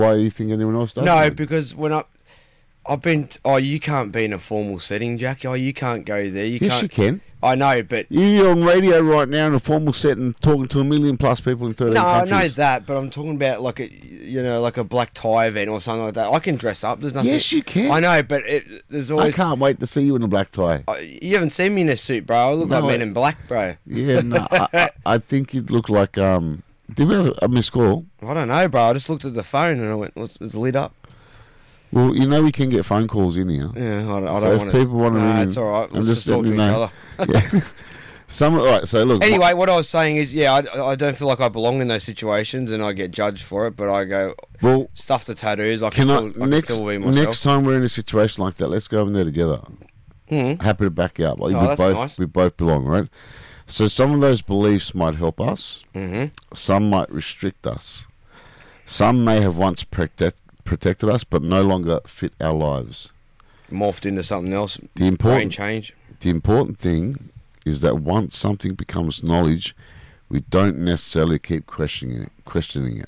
Why do you think anyone else does? No, because when I've been... you can't be in a formal setting, Jack. You can't go there. Yes, you can. I know, but... You're on radio right now in a formal setting talking to 1 million plus people in 13 countries. No, I know that, but I'm talking about like a black tie event or something like that. I can dress up. There's nothing... Yes, you can. I know, but there's always... I can't wait to see you in a black tie. You haven't seen me in a suit, bro. I look like Men in Black, bro. Yeah, no, I think you'd look like... Did we have a missed call? I don't know, bro. I just looked at the phone and I went, it's lit up. Well, we can get phone calls in here. Yeah, I don't So want if people want to ring, it's all right. Let's just talk letting to you each know. other. Yeah. All right, so look. Anyway, what I was saying is, I don't feel like I belong in those situations and I get judged for it, but I go, well, stuff the tattoos. I can still be myself. Next time we're in a situation like that, let's go in there together. Mm-hmm. Happy to back you up. Like, Nice. We both belong, right? So some of those beliefs might help us. Mm-hmm. Some might restrict us. Some may have once protected us, but no longer fit our lives. Morphed into something else. Brain change. The important thing is that once something becomes knowledge, we don't necessarily keep questioning it.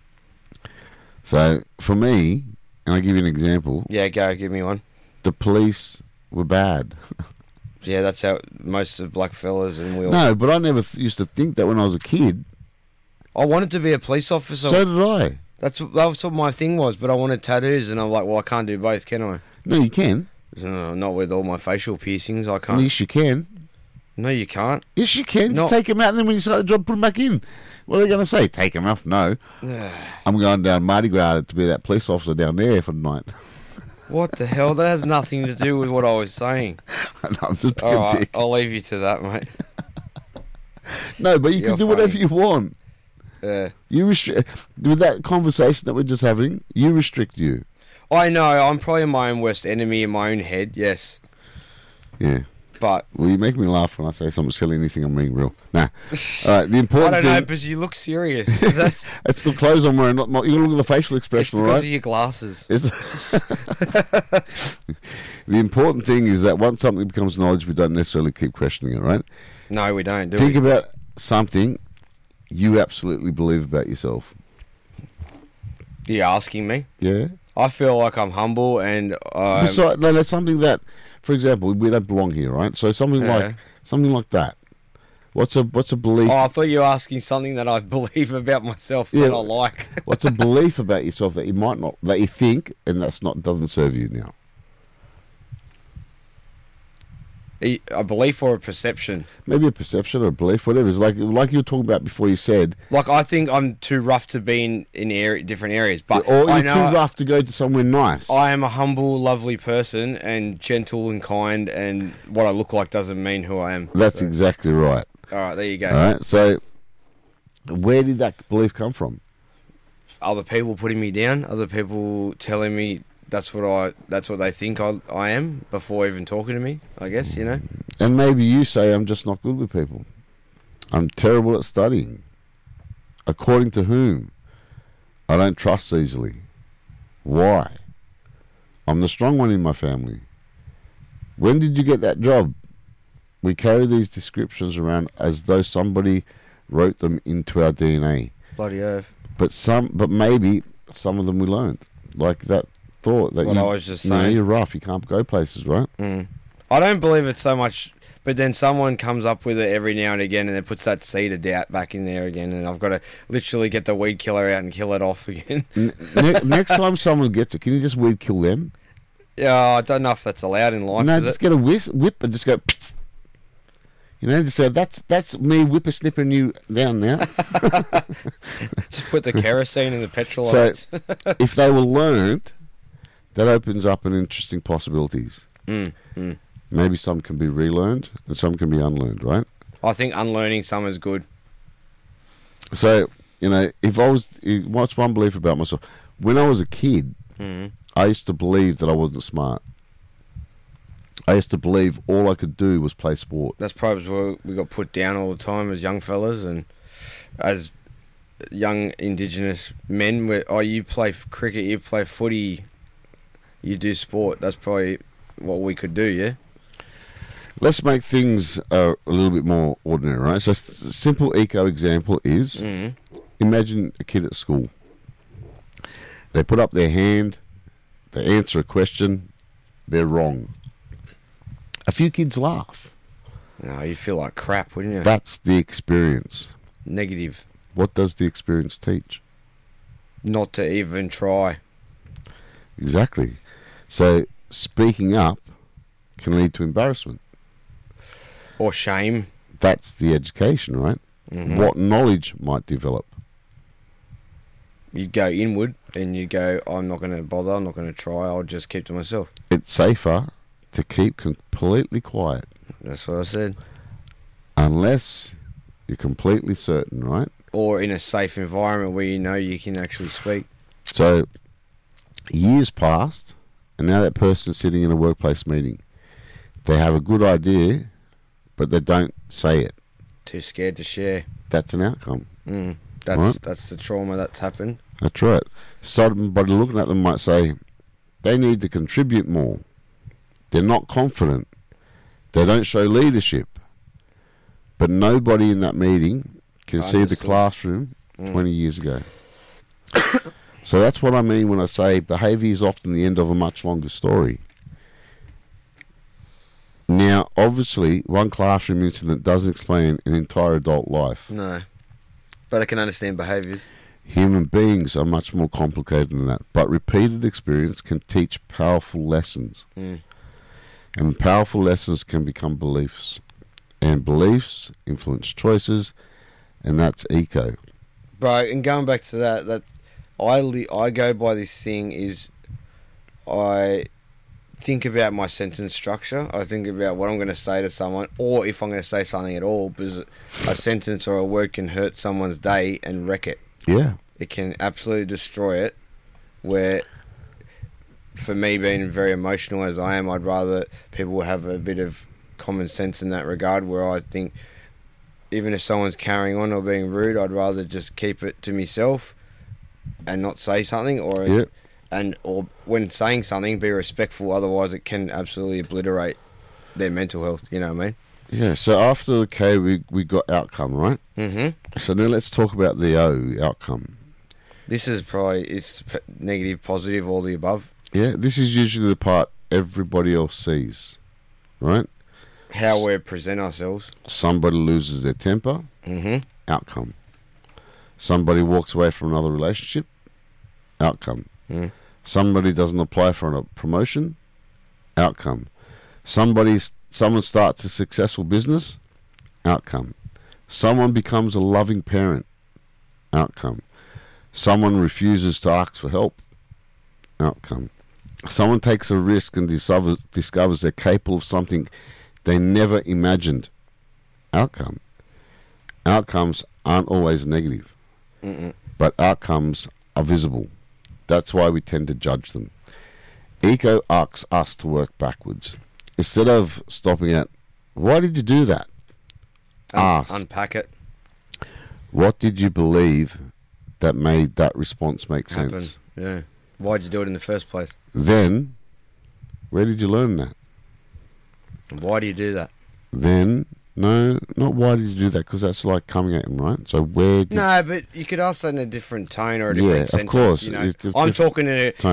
So, for me, and I'll give you an example. Yeah, go, give me one. The police were bad. Yeah, that's how most of black fellas and we all... No, but I never used to think that when I was a kid. I wanted to be a police officer. So did I. That was what my thing was, but I wanted tattoos, and I'm like, well, I can't do both, can I? No, you can. No, not with all my facial piercings, I can't. Yes, you can. No, you can't. Yes, you can. Just take them out, and then when you start the job, put them back in. What are they going to say? Take them off? No. I'm going down Mardi Gras to be that police officer down there for the night. What the hell? That has nothing to do with what I was saying. I'm just being all right, dick. I'll leave you to that, mate. No, but you can do whatever you want. Yeah. You restrict with that conversation that we're just having. You restrict you. I know. I'm probably my own worst enemy in my own head. Yes. Yeah. But well, you make me laugh when I say something silly. Anything I'm being real. Nah. All right. The important I don't thing. know, because you look serious. That's it's the clothes I'm wearing. Not you look at the facial expression, because right? of your glasses. The important thing is that once something becomes knowledge, we don't necessarily keep questioning it, right? No, we don't. Think about something you absolutely believe about yourself. You're asking me? Yeah. I feel like I'm humble and... no, that's something that, for example, we don't belong here, right? So something like that. What's a belief? Oh, I thought you were asking something that I believe about myself that I like. What's a belief about yourself that you might not, that you think, and doesn't serve you now? A belief or a perception? Maybe a perception or a belief, whatever. It's like you were talking about before. You said, like, I think I'm too rough to be in different areas, but or you're too rough to go to somewhere nice. I am a humble, lovely person, and gentle and kind, and what I look like doesn't mean who I am. That's exactly right. All right, there you go. All right, so where did that belief come from? Other people putting me down. Other people telling me that's what they think I am before even talking to me, I guess, And maybe you say, I'm just not good with people. I'm terrible at studying. According to whom? I don't trust easily. Why? I'm the strong one in my family. When did you get that job? We carry these descriptions around as though somebody wrote them into our DNA. Bloody earth. But maybe some of them we learned. Like that thought that I was just saying. You're rough, you can't go places, right? I don't believe it so much, but then someone comes up with it every now and again and then puts that seed of doubt back in there again, and I've got to literally get the weed killer out and kill it off again. Next time someone gets it, can you just weed kill them? Yeah, I don't know if that's allowed in life. No, just get a whip and just go... just say, that's me whippersnipping you down now. Just put the kerosene in the petrol. So, if they were learned... That opens up an interesting possibilities. Maybe some can be relearned and some can be unlearned, right? I think unlearning some is good. So, what's one belief about myself? When I was a kid, I used to believe that I wasn't smart. I used to believe all I could do was play sport. That's probably where we got put down all the time as young fellas and as young Indigenous men. You play cricket, you play footy... You do sport. That's probably what we could do, yeah? Let's make things a little bit more ordinary, right? So a simple eco example is, imagine a kid at school. They put up their hand, they answer a question, they're wrong. A few kids laugh. No, you feel like crap, wouldn't you? That's the experience. Negative. What does the experience teach? Not to even try. Exactly. So speaking up can lead to embarrassment. Or shame. That's the education, right? Mm-hmm. What knowledge might develop? You'd go inward and you go, I'm not going to bother, I'm not going to try, I'll just keep to myself. It's safer to keep completely quiet. That's what I said. Unless you're completely certain, right? Or in a safe environment where you know you can actually speak. So, years passed, and now that person's sitting in a workplace meeting. They have a good idea, but they don't say it. Too scared to share. That's an outcome. That's the trauma that's happened. That's right. Somebody looking at them might say, they need to contribute more. They're not confident. They don't show leadership. But nobody in that meeting can see the classroom 20 years ago. So that's what I mean when I say behaviour is often the end of a much longer story. Now, obviously, one classroom incident doesn't explain an entire adult life. No. But I can understand behaviours. Human beings are much more complicated than that. But repeated experience can teach powerful lessons. And powerful lessons can become beliefs. And beliefs influence choices, and that's eco. Bro, and going back to that I go by this thing is I think about my sentence structure. I think about what I'm going to say to someone, or if I'm going to say something at all, because a sentence or a word can hurt someone's day and wreck it. Yeah. It can absolutely destroy it, where for me being very emotional as I am, I'd rather people have a bit of common sense in that regard, where I think even if someone's carrying on or being rude, I'd rather just keep it to myself and not say something, or when saying something, be respectful. Otherwise, it can absolutely obliterate their mental health. You know what I mean? Yeah. So after the K, we got outcome, right? Mm-hmm. So now let's talk about the O, outcome. This is it's negative, positive, all the above. Yeah. This is usually the part everybody else sees, right? How we present ourselves. Somebody loses their temper. Outcome. Somebody walks away from another relationship. Outcome. Somebody doesn't apply for a promotion. Outcome. Someone starts a successful business. Outcome. Someone becomes a loving parent. Outcome. Someone refuses to ask for help. Outcome. Someone takes a risk and discovers they're capable of something they never imagined. Outcome. Outcomes aren't always negative, but outcomes are visible. That's why we tend to judge them. Eco asks us to work backwards. Instead of stopping at, why did you do that? Ask. Unpack it. What did you believe that made that response make sense? Yeah. Why'd you do it in the first place? Then, where did you learn that? Why do you do that? Then, no, not why did you do that, because that's like coming at him, right? So where did... No, but you could ask that in a different tone or a different sentence. Of course. You know? I'm talking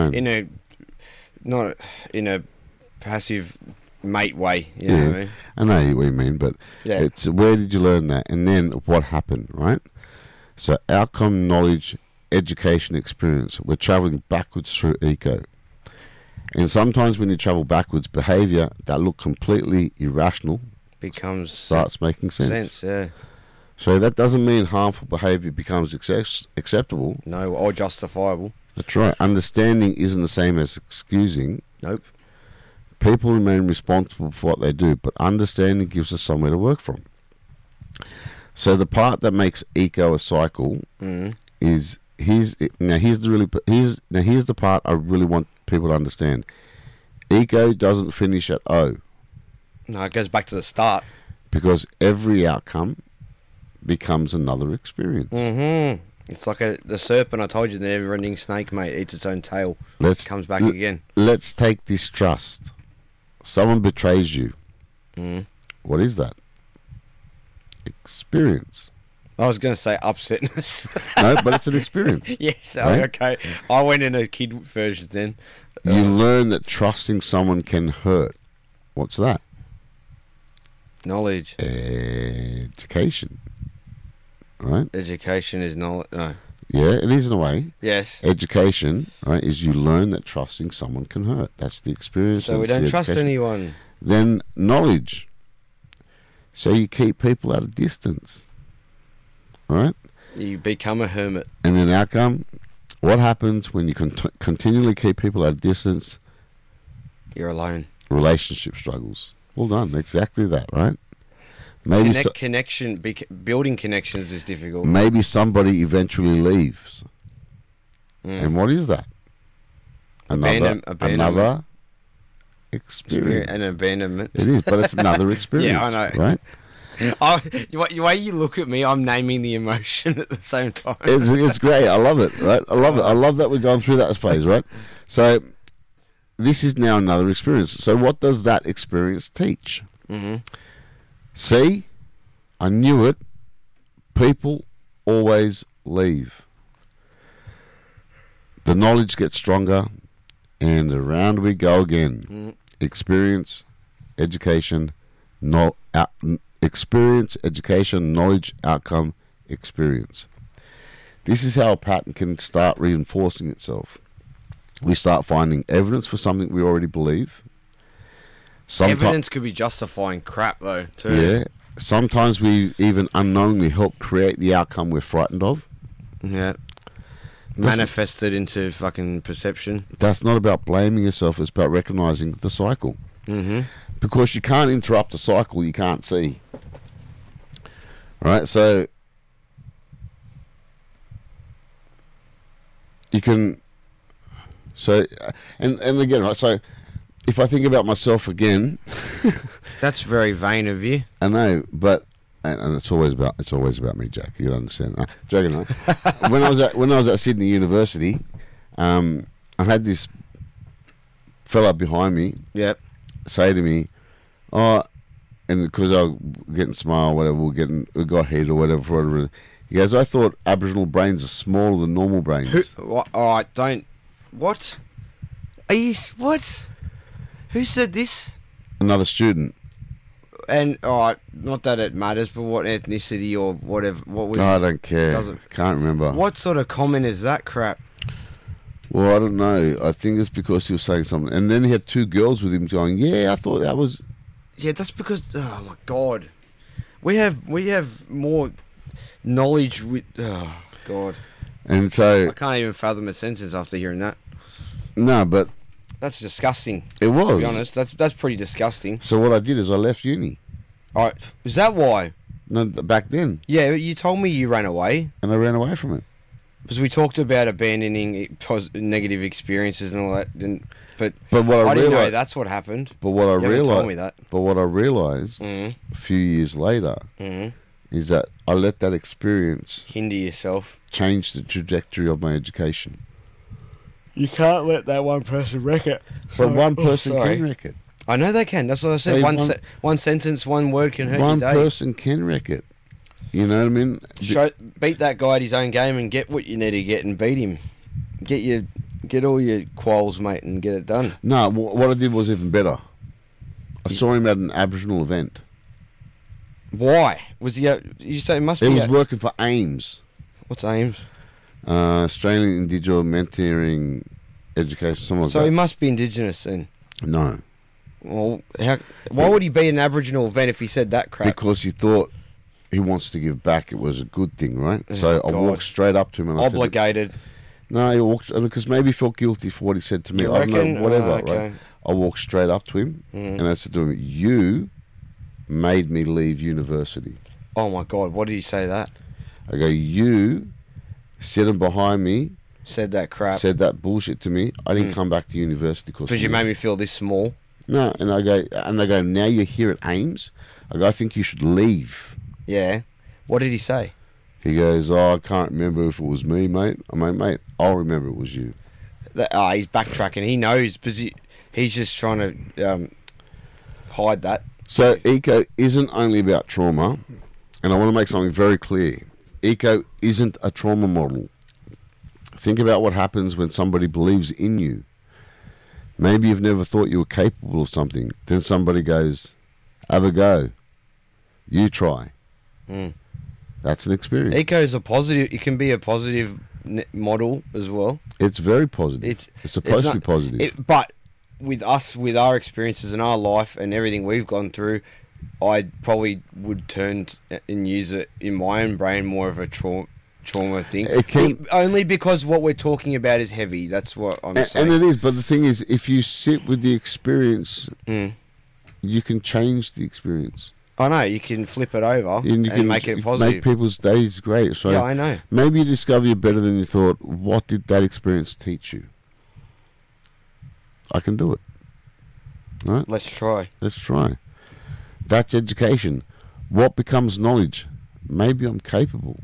not in a passive mate way. You know what I mean? I know what you mean, but it's where did you learn that? And then what happened, right? So outcome, knowledge, education, experience. We're travelling backwards through eco. And sometimes when you travel backwards, behaviour that look completely irrational starts making sense. Yeah. So that doesn't mean harmful behaviour becomes acceptable. No, or justifiable. That's right. Understanding isn't the same as excusing. Nope. People remain responsible for what they do, but understanding gives us somewhere to work from. So the part that makes eco a cycle is here's the part I really want people to understand. Eco doesn't finish at O. No, it goes back to the start. Because every outcome becomes another experience. It's like the serpent. I told you, the never-ending snake, mate, eats its own tail. It comes back again. Let's take distrust. Someone betrays you. What is that? Experience. I was going to say upsetness. No, but it's an experience. Yes, Right? okay. I went in a kid version then. You learn that trusting someone can hurt. What's that? Knowledge. Education. Right? Education is knowledge. No. Yeah, it is in a way. Yes. Education, right, is you learn that trusting someone can hurt. That's the experience. So we that's don't the trust education. anyone. Then knowledge. So you keep people at a distance. Right? You become a hermit. And then outcome, what happens when you continually keep people at a distance? You're alone. Relationship struggles. Well done. Exactly that, right? Maybe Building connections is difficult. maybe somebody eventually leaves. And what is that? Another experience. An abandonment. It is, but it's another experience. Yeah, I know. Right? The way you look at me, I'm naming the emotion at the same time. It's great. I love it, right? I love it. I love that we've gone through that phase, right? So this is now another experience. So what does that experience teach? Mm-hmm. See, I knew it. People always leave. The knowledge gets stronger, and around we go again. Experience, education, experience, education, knowledge, outcome, experience. This is how a pattern can start reinforcing itself. We start finding evidence for something we already believe. Evidence could be justifying crap, though, too. Yeah. Sometimes we even unknowingly help create the outcome we're frightened of. Yeah. Manifested into fucking perception. That's not about blaming yourself. It's about recognizing the cycle. Mm-hmm. Because you can't interrupt a cycle you can't see. Right? So you can... So, and again, right, so if I think about myself again... That's very vain of you. I know, but... And it's always about me, Jack. You understand? Joking, right? when I was at Sydney University, I had this fella behind me Yep. say to me, "Oh," and because I was getting smile, whatever, we got heat or whatever. He goes, "I thought Aboriginal brains are smaller than normal brains." All right, don't. What? Are you what? Who said this? Another student. And not that it matters, but what ethnicity or whatever? What was? I don't care. Doesn't. Can't remember. What sort of comment is that crap? Well, I don't know. I think it's because he was saying something, and then he had two girls with him going, "Yeah, I thought that was." Yeah, that's because. Oh my god, we have more knowledge with. Oh god. And so I can't even fathom a sentence after hearing that. No, but that's disgusting. It was. To be honest, that's pretty disgusting. So what I did is I left uni. All right, is that why? No, back then. Yeah, you told me you ran away. And I ran away from it. Because we talked about abandoning negative experiences and all that, but what I didn't know that's what happened. But what I realized, told me that. But what I realized a few years later is that I let that experience hinder yourself, change the trajectory of my education. You can't let that one person wreck it. But one person can wreck it. I know they can. That's what I said. One sentence, one word can hurt your day. One person can wreck it. You know what I mean? Beat that guy at his own game and get what you need to get and beat him. Get all your quals, mate, and get it done. No, what I did was even better. I saw him at an Aboriginal event. Why? Was he? You say it must be. He was working for AIMS. What's AIMS? Australian Indigenous Mentoring Education. Something like that. So he must be Indigenous then. No. Well, why would he be an Aboriginal event if he said that crap? Because he thought he wants to give back. It was a good thing, right? So I walked straight up to him and obligated. I said, no, he walked because maybe he felt guilty for what he said to me. I don't know, whatever. Okay. Right? I walked straight up to him and I said to him, "You made me leave university." Oh my God! What did he say that? I go, "You sitting behind me said that crap, said that bullshit to me. I didn't come back to university because you made me feel this small." No, and I go, now you're here at AIMS. I go, I think you should leave. Yeah. What did he say? He goes, I can't remember if it was me, mate. I mean, mate, I'll remember it was you. He's backtracking. He knows, because he's just trying to hide that. So, eco isn't only about trauma, and I want to make something very clear. Ego isn't a trauma model. Think about what happens when somebody believes in you. Maybe you've never thought you were capable of something. Then somebody goes, have a go. You try. Mm. That's an experience. Eco is a positive. It can be a positive model as well. It's very positive. It's supposed to be positive. But with us, with our experiences in our life and everything we've gone through, I probably would turn and use it in my own brain more of a trauma thing. Only because what we're talking about is heavy. That's what I'm saying. And it is. But the thing is, if you sit with the experience, you can change the experience. I know, you can flip it over and make it positive. Make people's days great. So yeah, I know. Maybe you discover you're better than you thought. What did that experience teach you? I can do it. Right? Let's try. That's education. What becomes knowledge? Maybe I'm capable.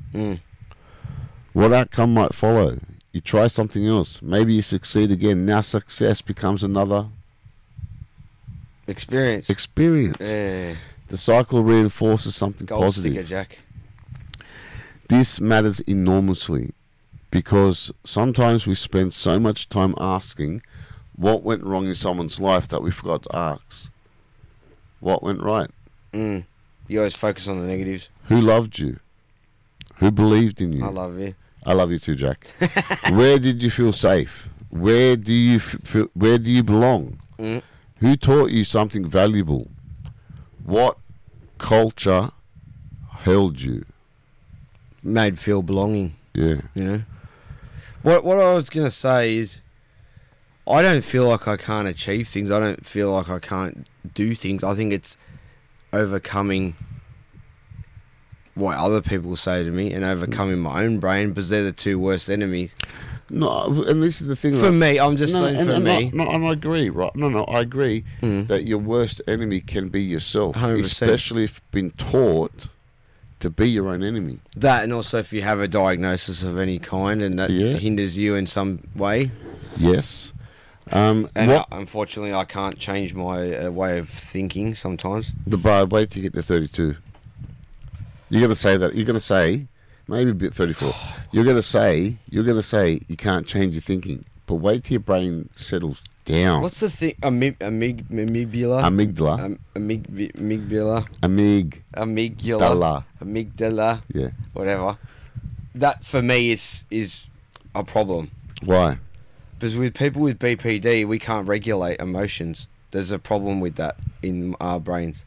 What outcome might follow? You try something else. Maybe you succeed again. Now success becomes another experience. Yeah. The cycle reinforces something Gold positive. Sticker, Jack. This matters enormously because sometimes we spend so much time asking what went wrong in someone's life that we forgot to ask what went right. You always focus on the negatives. Who loved you? Who believed in you? I love you. I love you too, Jack. Where did you feel safe? Where do you feel? Where do you belong? Who taught you something valuable? What culture held you? Made feel belonging. Yeah. You know? What I was going to say is, I don't feel like I can't achieve things. I don't feel like I can't do things. I think it's overcoming what other people say to me and overcoming my own brain, because they're the two worst enemies. No, and this is the thing. For me, I'm just saying for me. No, and I agree, right? No, I agree that your worst enemy can be yourself. 100%. Especially if you've been taught to be your own enemy. That, and also if you have a diagnosis of any kind and that hinders you in some way. Yes. Unfortunately, I can't change my way of thinking sometimes. But wait till you get to 32. You're going to say that. You're going to say, maybe a bit 34. You're going to say you can't change your thinking. But wait till your brain settles down. What's the thing? Amygdala. Amygdala. Yeah. Whatever. That for me is a problem. Why? Because with people with BPD, we can't regulate emotions. There's a problem with that in our brains.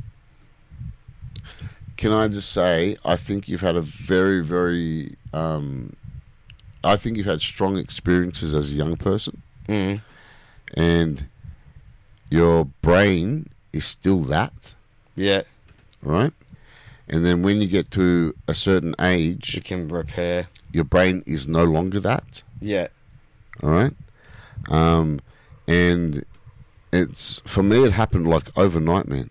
Can I just say, I think you've had a very, very... I think you've had strong experiences as a young person. And your brain is still that. Yeah. Right? And then when you get to a certain age... You can repair. Your brain is no longer that. Yeah. All right? And it's... For me, it happened like overnight, man.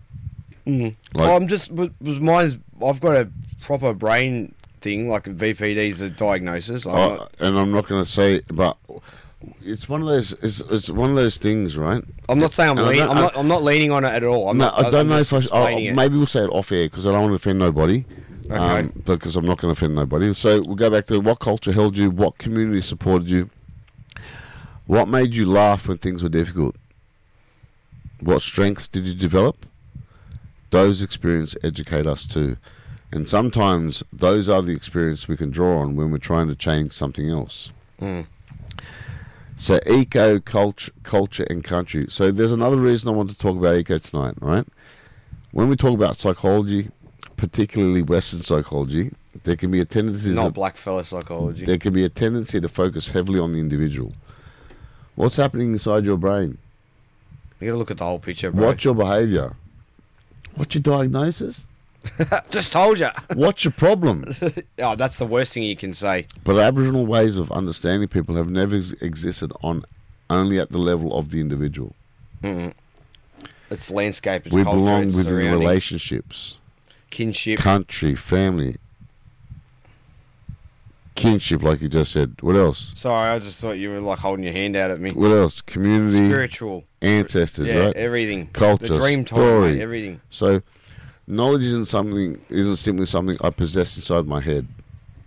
I've got a proper brain thing, like a VPD is a diagnosis. And I'm not going to say, but it's one of those. It's one of those things, right? I'm not saying I'm not leaning on it at all. I don't know if maybe we'll say it off air because I don't want to offend nobody. Okay. Because I'm not going to offend nobody. So we'll go back to what culture held you, what community supported you, what made you laugh when things were difficult, what strengths did you develop. Those experiences educate us too. And sometimes those are the experiences we can draw on when we're trying to change something else. So eco, culture and country. So there's another reason I want to talk about eco tonight, right? When we talk about psychology, particularly Western psychology, there can be a tendency... Not blackfella psychology. There can be a tendency to focus heavily on the individual. What's happening inside your brain? You gotta look at the whole picture, bro. What's your behaviour? What's your diagnosis? Just told you. What's your problem? Oh, that's the worst thing you can say. But Aboriginal ways of understanding people have never existed on only at the level of the individual. It's landscape, it's we culture, belong it's within surroundings. Relationships. Kinship. Country, family. Kinship, like you just said. What else? Sorry, I just thought you were like holding your hand out at me. What else? Community. Spiritual. Ancestors, yeah, right? Everything. Culture, the dream time, story. mate, everything. So, knowledge isn't simply something I possess inside my head.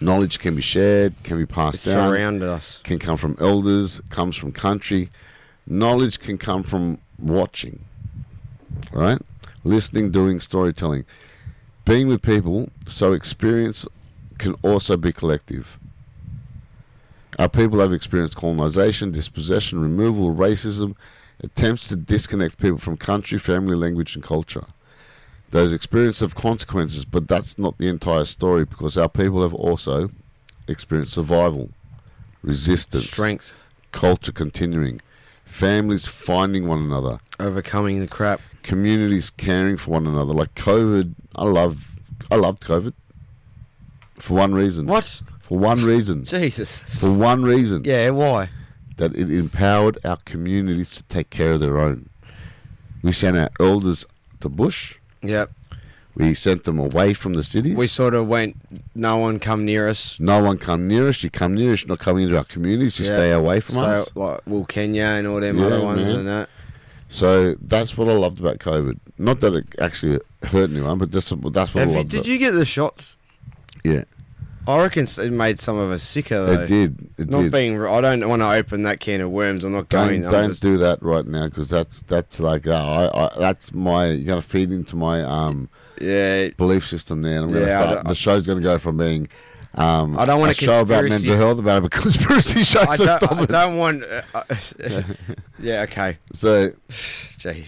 Knowledge can be shared, can be passed It's down. around us. Can come from elders, comes from country. Knowledge can come from watching, right? Listening, doing, storytelling. Being with people, so experience can also be collective. Our people have experienced colonization, dispossession, removal, racism, attempts to disconnect people from country, family, language, and culture. Those experiences have consequences, but that's not the entire story, because our people have also experienced survival, resistance, Strength. culture continuing, families finding one another, Overcoming the crap. communities caring for one another. Like COVID, I loved COVID for one reason. What? For one reason. Jesus. For one reason. Yeah, why? That it empowered our communities to take care of their own. We sent our elders to bush. Yep. We sent them away from the cities. We sort of went, no one come near us. No one come near us. You come near us, you're not coming into our communities. You Yeah. stay away from us. Like Kenya and all them Yeah, other ones man. and that. So that's what I loved about COVID. Not that it actually hurt anyone, but that's what I loved. Did you get the shots? Yeah, I reckon it made some of us sicker though. it did. It Not did. being. I don't want to open that can of worms. I'm not going. Don't do that right now, because that's like that's my, you're gonna feed into my Yeah. belief system there. And I'm gonna Yeah, start, the show's gonna go from being I don't want a show about conspiracy- mental health about a conspiracy show. I So don't, stop I it. don't want. Yeah. Okay. So Jeez.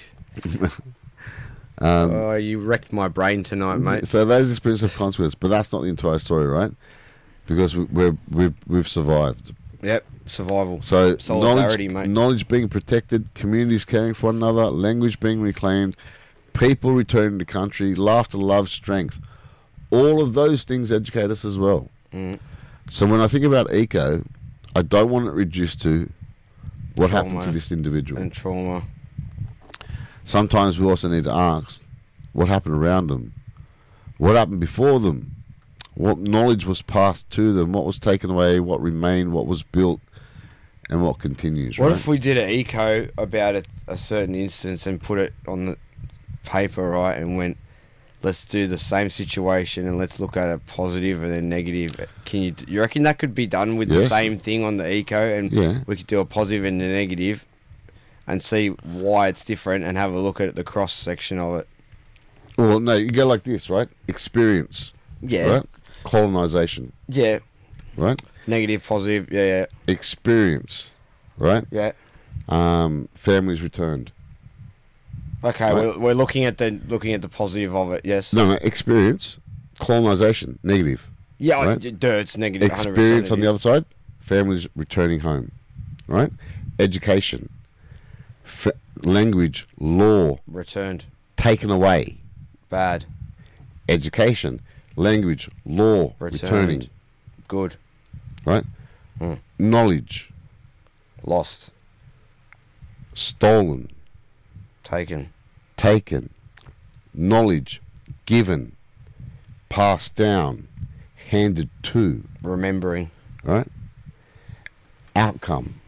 um, Oh, you wrecked my brain tonight, mate. so those experiences have consequences, but that's not the entire story, right? Because we've survived. Yep. Survival. So Solidarity, mate. knowledge being protected, communities caring for one another, language being reclaimed, people returning to country, laughter, love, strength. All of those things educate us as well. Mm. So when I think about eco, I don't want it reduced to what happened Trauma to this individual. And trauma. Sometimes we also need to ask what happened around them, what happened before them, what knowledge was passed to them, what was taken away, what remained, what was built, and what continues. What right? if we did an eco about a certain instance and put it on the paper, right, and went, let's do the same situation and let's look at a positive and then negative. You reckon that could be done with the Yes. same thing on the eco, and Yeah. we could do a positive and a negative and see why it's different and have a look at the cross section of it? Well, no, you go like this, right? Experience, Yeah. right? Colonization, Yeah. right? Negative, positive. Yeah. Experience, right? Yeah. Families returned. Okay, Right. we're looking at the positive of it. Yes. No, colonization, negative. Yeah. Right. It's negative. 100% Experience it on the is. other side, families returning home, right? Education, language, law Returned. taken away. Bad. Education, language, law Returned. returning, Good. right? Mm. Knowledge Lost. stolen, Taken. taken, knowledge given, passed down, handed to, Remembering. right? Outcome,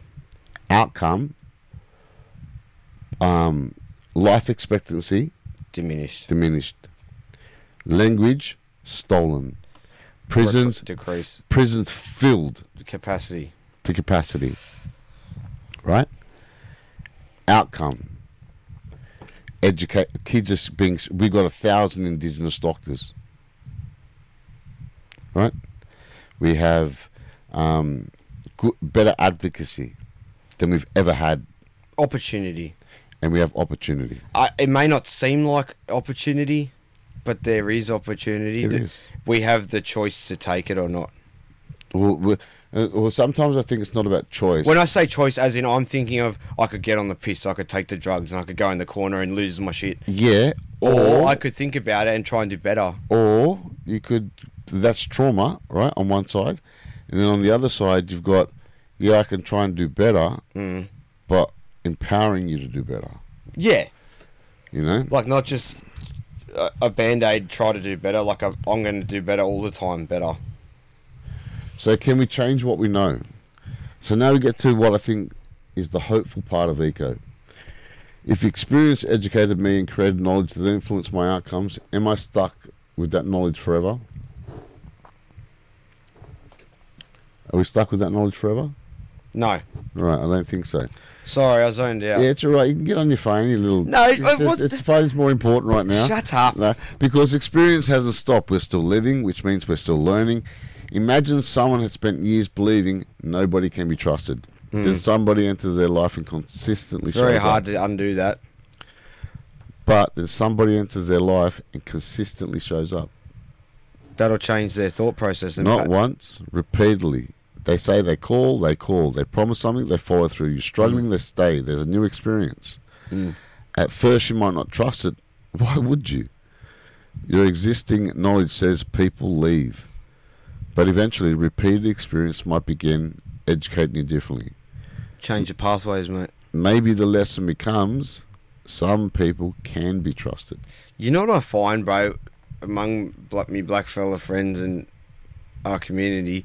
life expectancy Diminished. diminished, language stolen, prisons Decrease. filled Capacity. to capacity, right? Outcome, educate kids are being. We got 1,000 Indigenous doctors, right? We have better advocacy than we've ever had, Opportunity. and we have opportunity. It may not seem like opportunity, but there is opportunity. There is. We have the choice to take it or not. Well, sometimes I think it's not about choice. When I say choice, as in I'm thinking of, I could get on the piss, I could take the drugs, and I could go in the corner and lose my shit. Yeah, Or I could think about it and try and do better. or you could. That's trauma, right? On one side, and then on the other side, you've got, I can try and do better, Mm. but empowering you to do better. Yeah. You know, Like, not just a Band-Aid, try to do better. Like, I'm going to do better all the time, better. so can we change what we know? So now we get to what I think is the hopeful part of eco. If experience educated me and created knowledge that influenced my outcomes, am I stuck with that knowledge forever? Are we stuck with that knowledge forever? No. Right, I don't think so. Sorry, I zoned out. Yeah, it's all right. You can get on your phone, you little... No, it's phone's more important right now. Shut up. No, because experience hasn't stopped. We're still living, which means we're still learning. Imagine someone has spent years believing nobody can be trusted. Then somebody enters their life and consistently shows up. Very hard to undo that. But then somebody enters their life and consistently shows up. That'll change their thought process. Not once, repeatedly. They say they call. They promise something, they follow through. You're struggling, they stay. There's a new experience. At first, you might not trust it. Why would you? Your existing knowledge says people leave. But eventually, repeated experience might begin educating you differently. Change your pathways, mate. Maybe the lesson becomes some people can be trusted. You know what I find, bro, among me black fella friends and our community,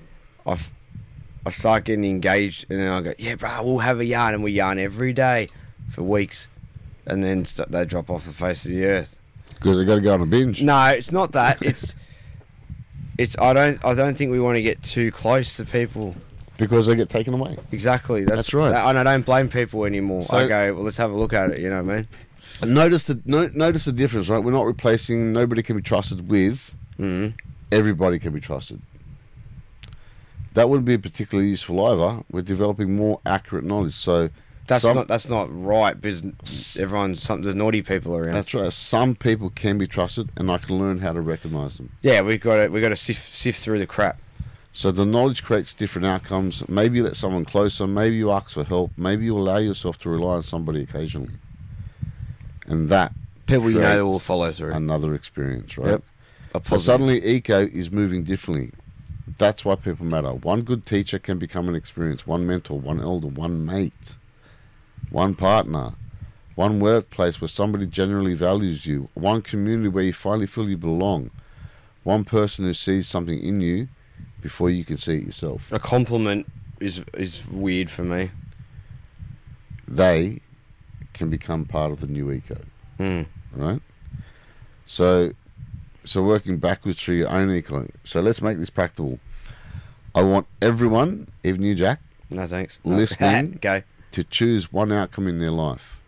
I start getting engaged, and then I go, yeah, bro, we'll have a yarn, and we yarn every day for weeks, and then they drop off the face of the earth because they got to go on a binge. No, it's not that. It's I don't think we want to get too close to people because they get taken away. Exactly. That's right. And I don't blame people anymore. So, I go, well, let's have a look at it. You know what I mean? Notice the difference, right? We're not replacing nobody can be trusted with everybody can be trusted. That wouldn't be particularly useful either. We're developing more accurate knowledge. So that's not right. Because there's naughty people around. That's right. Some people can be trusted, and I can learn how to recognise them. Yeah, we got to sift through the crap. So the knowledge creates different outcomes. Maybe you let someone closer. Maybe you ask for help. Maybe you allow yourself to rely on somebody occasionally, and that people you know will follow through. Another experience, right? Yep. So suddenly, eco is moving differently. That's why people matter. One good teacher can become an experience. One mentor, one elder, one mate, one partner, one workplace where somebody generally values you, one community where you finally feel you belong, one person who sees something in you before you can see it yourself. A compliment is weird for me. They can become part of the new eco, right? So working backwards through your own eco. So let's make this practical. I want everyone, even you, Jack, no thanks, listening, okay, to choose one outcome in their life.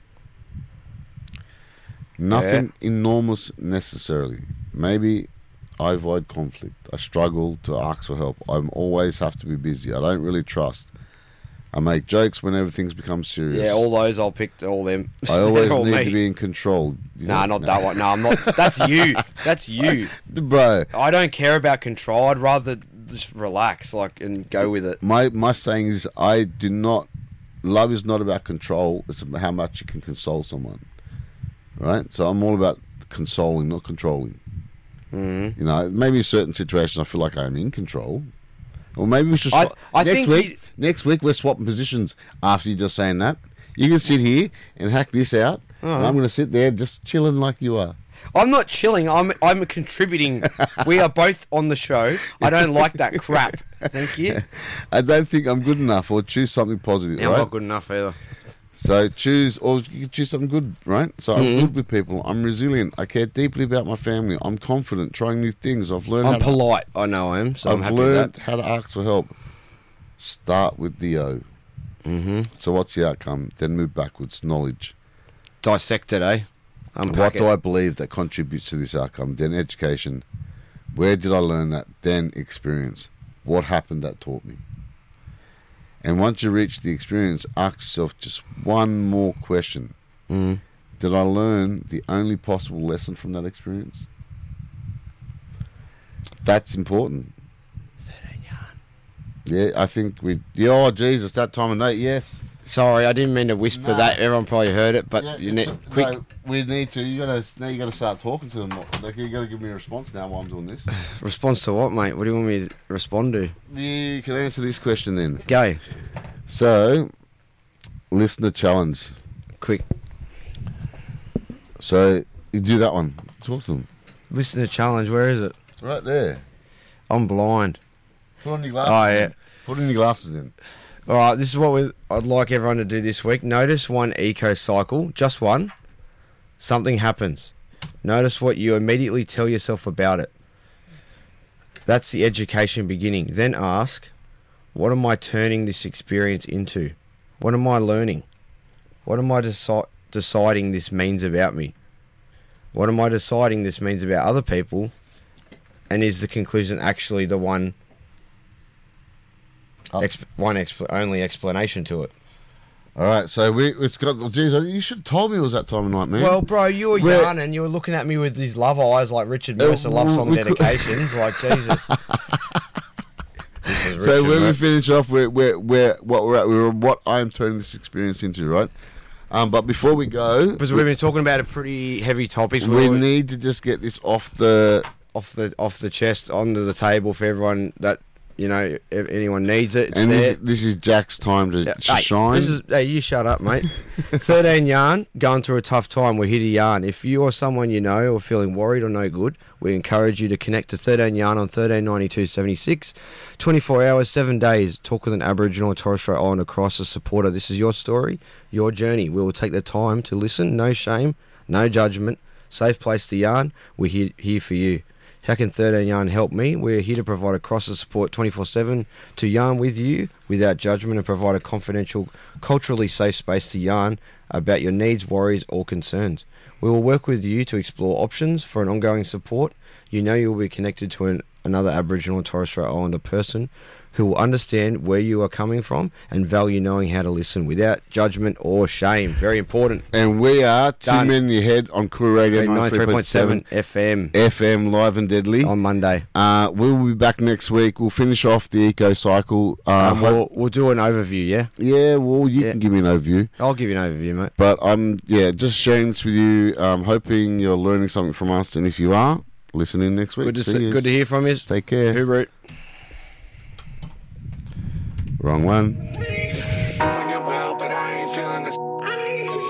Nothing enormous necessarily. Maybe I avoid conflict. I struggle to ask for help. I always have to be busy. I don't really trust. I make jokes when everything's become serious. Yeah, all those I'll pick, all them. I always need to be in control. Nah, not that one. No, I'm not. That's you. That's you. Bro. I don't care about control. I'd rather just relax, and go with it. My saying is, I do not... Love is not about control. It's about how much you can console someone. Right? So I'm all about consoling, not controlling. You know, maybe in certain situations I feel like I'm in control. Or maybe we should swap. Next week we're swapping positions after you just saying that. You can sit here and hack this out. And I'm going to sit there just chilling like you are. I'm not chilling. I'm contributing. We are both on the show. I don't like that crap. Thank you. I don't think I'm good enough, or choose something positive. Yeah, right? I'm not good enough either. So you can choose something good, right? So I'm good with people. I'm resilient. I care deeply about my family. I'm confident, trying new things. I'm polite. I know I am. So I'm happy with that. I've learned how to ask for help. Start with the O. So what's the outcome? Then move backwards. Knowledge. Dissect it, eh? What do I believe that contributes to this outcome? Then education. Where did I learn that? Then experience. What happened that taught me? And once you reach the experience, ask yourself just one more question. Did I learn the only possible lesson from that experience? That's important. 13 yarn. Yeah, I think oh, Jesus, that time of night, yes. Sorry, I didn't mean to whisper that. Everyone probably heard it, but quick. No, we need to. You gotta start talking to them. Like, you gotta give me a response now while I'm doing this. Response to what, mate? What do you want me to respond to? You can answer this question then. Go. So, listener challenge. Quick. So you do that one. Talk to them. Listener challenge. Where is it? Right there. I'm blind. Put on your glasses. Oh yeah. Put on your glasses in. All right, this is what I'd like everyone to do this week. Notice one eco cycle, just one. Something happens. Notice what you immediately tell yourself about it. That's the education beginning. Then ask, what am I turning this experience into? What am I learning? What am I deciding this means about me? What am I deciding this means about other people? And is the conclusion actually the only explanation to it? All right, so it's got. Geez, you should have told me it was that time of night, man. Well, bro, you were young and you were looking at me with these love eyes like Richard Mercer love song dedications. Like, Jesus. So when we finish off, we're what we're at. We're what I am turning this experience into, right? But before we go, because we've been talking about a pretty heavy topic, we need to just get this off the chest, onto the table for everyone that. You know, if anyone needs it, it's and there. This is Jack's time to shine. Hey, you shut up, mate. 13 Yarn, going through a tough time. We're here to yarn. If you or someone you know are feeling worried or no good, we encourage you to connect to 13 Yarn on 139276. 24 hours, 7 days. Talk with an Aboriginal or Torres Strait Islander crisis supporter. This is your story, your journey. We will take the time to listen. No shame, no judgment. Safe place to yarn. We're here for you. How can 13 Yarn help me? We're here to provide a crisis support 24/7 to yarn with you without judgment and provide a confidential, culturally safe space to yarn about your needs, worries or concerns. We will work with you to explore options for an ongoing support. You know you will be connected to another Aboriginal and Torres Strait Islander person who will understand where you are coming from and value knowing how to listen without judgment or shame. Very important. And we are Two Men in Your Head on Cool Radio 93.7 FM. FM, live and deadly. On Monday. We'll be back next week. We'll finish off the eco cycle. We'll do an overview, yeah? Yeah, well, you can give me an overview. I'll give you an overview, mate. But I'm, just sharing this with you. Hoping you're learning something from us. And if you are, listen in next week. Good to hear from you. Take care. Hooroo. Wrong one. Well, but I ain't feeling this.